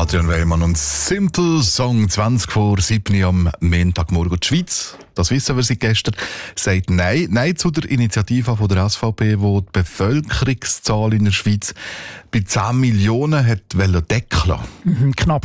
Adrian Weymann und Simple Song 20 vor 7 am Montagmorgen. Die Schweiz, das wissen wir seit gestern, sagt Nein. Nein zu der Initiative von der SVP, die die Bevölkerungszahl in der Schweiz bei 10 Millionen hat deckeln wollen. Knapp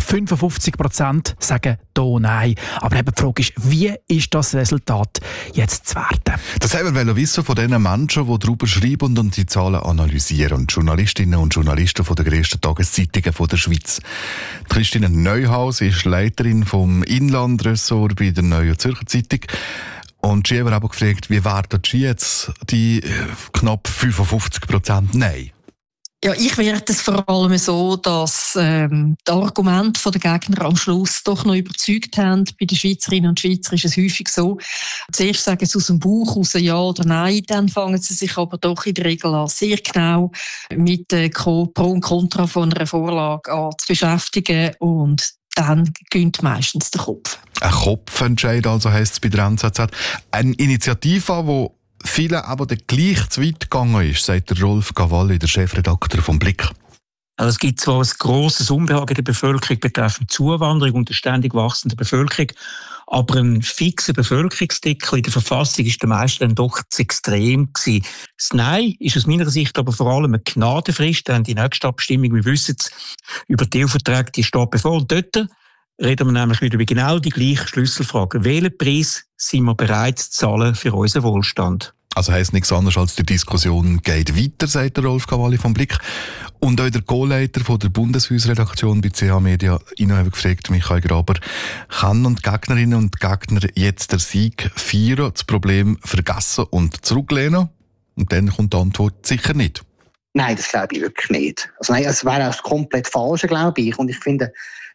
55% sagen hier Nein. Aber eben die Frage ist, wie ist das Resultat jetzt zu werten? Das haben wir wissen von den Menschen, die darüber schreiben und die Zahlen analysieren. Journalistinnen und Journalisten von den grössten Tageszeitungen von der Schweiz. Christine Neuhaus ist Leiterin vom Inlandressort bei der Neuen Zürcher Zeitung. Und sie haben aber gefragt, wie werten Sie jetzt die knapp 55% Nein? Ja, ich werte es vor allem so, dass die Argumente der Gegner am Schluss doch noch überzeugt haben. Bei den Schweizerinnen und Schweizern ist es häufig so, zuerst sagen sie aus dem Bauch raus Ja oder Nein, dann fangen sie sich aber doch in der Regel an, sehr genau mit Pro und Contra von einer Vorlage an zu beschäftigen und dann gönnt meistens der Kopf. Ein Kopfentscheid, also heisst es bei der NZZ. Eine Initiative, die vielen aber gleich zu weit gegangen ist, sagt der Rolf Cavalli, der Chefredakteur vom Blick. Also es gibt zwar ein grosses Unbehagen in der Bevölkerung betreffend Zuwanderung und der ständig wachsenden Bevölkerung, aber ein fixer Bevölkerungsdeckel in der Verfassung ist der meisten dann doch zu extrem gewesen. Das Nein ist aus meiner Sicht aber vor allem eine Gnadenfrist, denn die nächste Abstimmung, wir wissen es, über die EU-Verträge, die steht bevor. Und dort reden wir nämlich wieder über genau die gleiche Schlüsselfrage. Welchen Preis sind wir bereit zu zahlen für unseren Wohlstand? Also heisst nichts anderes als die Diskussion geht weiter, sagt der Rolf Cavalli vom Blick. Und auch der Co-Leiter von der Bundeshausredaktion bei CH Media, ihn haben gefragt, Michael Graber, können die Gegnerinnen und Gegner jetzt den Sieg feiern, das Problem vergessen und zurücklehnen? Und dann kommt die Antwort sicher nicht. Nein, das glaube ich wirklich nicht. Also nein, es wäre auch komplett falsch, glaube ich. Und ich finde,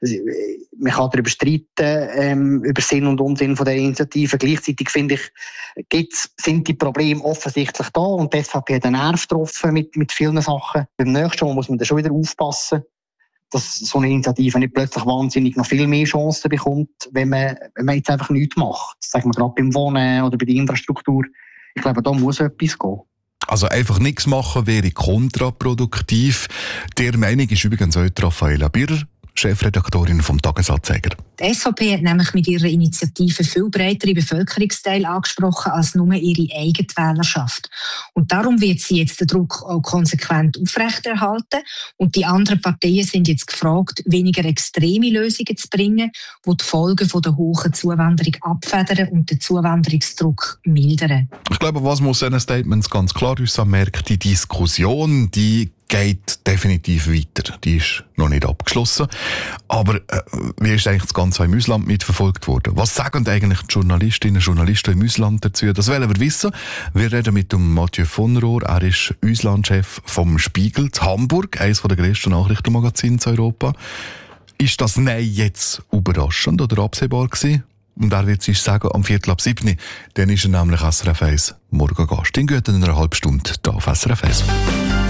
man kann darüber streiten, über Sinn und Unsinn von der Initiative. Gleichzeitig finde ich, sind die Probleme offensichtlich da und die SVP hat einen Nerv getroffen mit vielen Sachen. Beim nächsten Mal muss man dann schon wieder aufpassen, dass so eine Initiative nicht plötzlich wahnsinnig noch viel mehr Chancen bekommt, wenn man jetzt einfach nichts macht. Das sagen wir gerade beim Wohnen oder bei der Infrastruktur. Ich glaube, da muss etwas gehen. Also einfach nichts machen wäre kontraproduktiv. Der Meinung ist übrigens heute Raffaella Birrer, Chefredaktorin vom Tagesanzeiger. Die SVP hat nämlich mit ihrer Initiative viel breitere Bevölkerungsteile angesprochen als nur ihre eigene Wählerschaft. Und darum wird sie jetzt den Druck auch konsequent aufrechterhalten. Und die anderen Parteien sind jetzt gefragt, weniger extreme Lösungen zu bringen, die Folgen von der hohen Zuwanderung abfedern und den Zuwanderungsdruck mildern. Ich glaube, was muss diesen Statements ganz klar uns anmerken, die Diskussion, die geht definitiv weiter. Die ist noch nicht abgeschlossen. Aber wie ist eigentlich das Ganze im Ausland mitverfolgt worden? Was sagen eigentlich die Journalistinnen und Journalisten im Ausland dazu? Das wollen wir wissen. Wir reden mit dem Mathieu von Rohr. Er ist Auslandschef vom Spiegel in Hamburg, eines der grössten Nachrichtenmagazine in Europa. Ist das Nein jetzt überraschend oder absehbar gewesen? Und er wird sich sagen, am 6:15, dann ist er nämlich SRF 1 Morgengast. In einer halben Stunde hier auf SRF 1.